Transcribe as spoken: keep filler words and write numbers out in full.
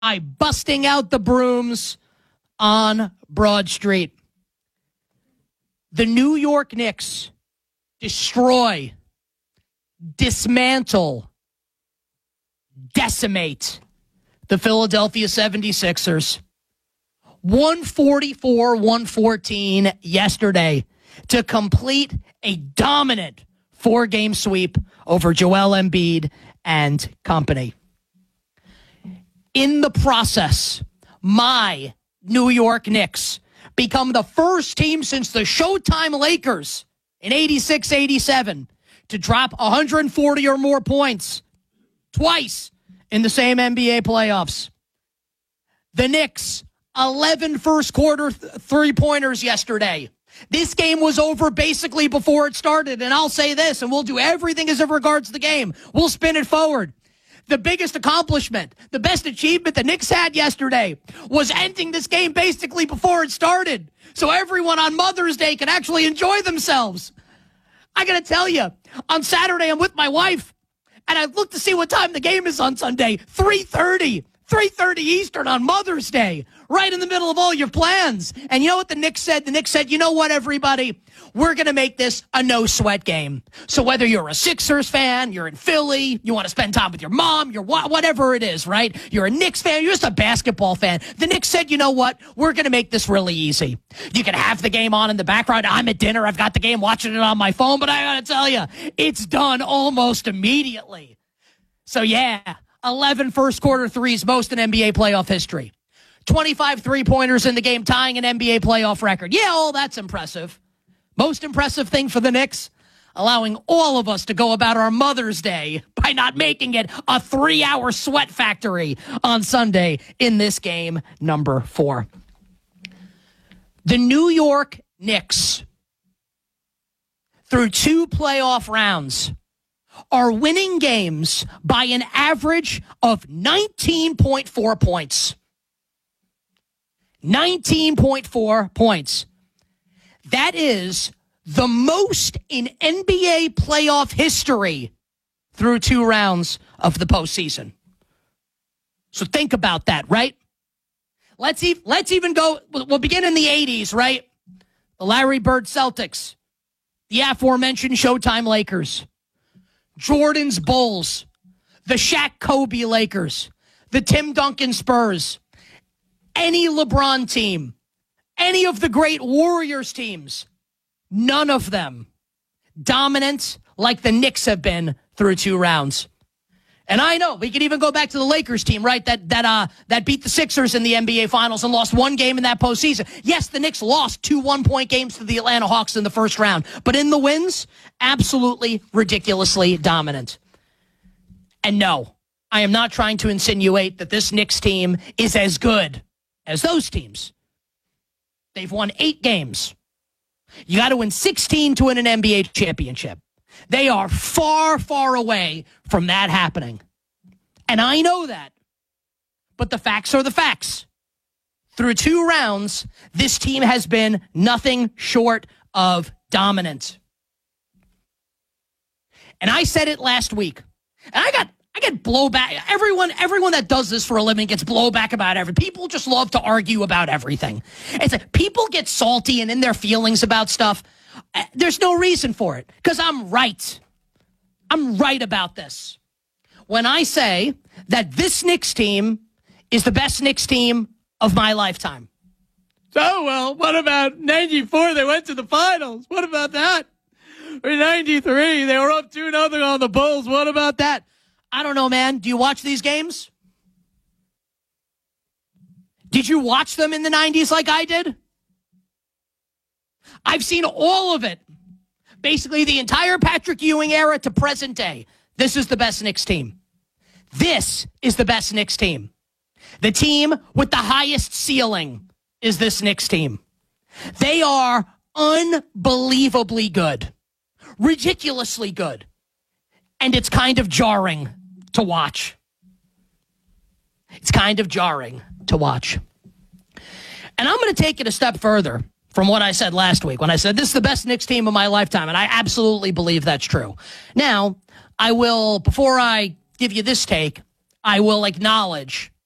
busting out the brooms on Broad Street. The New York Knicks destroy, dismantle, decimate the Philadelphia seventy-sixers. one forty-four one fourteen yesterday to complete a dominant four-game sweep over Joel Embiid and company. In the process, my New York Knicks become the first team since the Showtime Lakers in eighty-six eighty-seven to drop one hundred forty or more points twice in the same N B A playoffs. The Knicks, eleven first-quarter th- three-pointers yesterday. This game was over basically before it started, and I'll say this, and we'll do everything as it regards the game. We'll spin it forward. The biggest accomplishment, the best achievement the Knicks had yesterday was ending this game basically before it started, so everyone on Mother's Day can actually enjoy themselves. I got to tell you, on Saturday I'm with my wife, and I look to see what time the game is on Sunday. three thirty. three thirty Eastern on Mother's Day, right in the middle of all your plans. And you know what the Knicks said? The Knicks said, you know what, everybody? We're going to make this a no-sweat game. So whether you're a Sixers fan, you're in Philly, you want to spend time with your mom, you're wh- whatever it is, right? You're a Knicks fan, you're just a basketball fan. The Knicks said, you know what? We're going to make this really easy. You can have the game on in the background. I'm at dinner. I've got the game watching it on my phone. But I got to tell you, it's done almost immediately. So, yeah. eleven first-quarter threes, most in N B A playoff history. twenty-five three-pointers in the game, tying an N B A playoff record. Yeah, all that's impressive. Most impressive thing for the Knicks, allowing all of us to go about our Mother's Day by not making it a three-hour sweat factory on Sunday in this game number four. The New York Knicks, through two playoff rounds, are winning games by an average of nineteen point four points. nineteen point four points. That is the most in N B A playoff history through two rounds of the postseason. So think about that, right? Let's, e- let's even go, we'll begin in the eighties, right? The Larry Bird Celtics, the aforementioned Showtime Lakers, Jordan's Bulls, the Shaq Kobe Lakers, the Tim Duncan Spurs, any LeBron team, any of the great Warriors teams, none of them dominant like the Knicks have been through two rounds. And I know we could even go back to the Lakers team, right? That that uh that beat the Sixers in the N B A Finals and lost one game in that postseason. Yes, the Knicks lost two one-point games to the Atlanta Hawks in the first round, but in the wins, absolutely ridiculously dominant. And no, I am not trying to insinuate that this Knicks team is as good as those teams. They've won eight games. You got to win sixteen to win an N B A championship. They are far, far away from that happening. And I know that. But the facts are the facts. Through two rounds, this team has been nothing short of dominant. And I said it last week. And I got I get blowback. Everyone, everyone that does this for a living gets blowback about everything. People just love to argue about everything. It's like people get salty and in their feelings about stuff. There's no reason for it because I'm right. I'm right about this. When I say that this Knicks team is the best Knicks team of my lifetime. Oh, well, what about ninety-four? They went to the finals. What about that? Or ninety-three, they were up two nothing on the Bulls. What about that? I don't know, man. Do you watch these games? Did you watch them in the nineties like I did? I've seen all of it. Basically, the entire Patrick Ewing era to present day. This is the best Knicks team. This is the best Knicks team. The team with the highest ceiling is this Knicks team. They are unbelievably good. Ridiculously good. And it's kind of jarring to watch. It's kind of jarring to watch. And I'm going to take it a step further from what I said last week when I said this is the best Knicks team of my lifetime, and I absolutely believe that's true. Now, I will, before I give you this take, I will acknowledge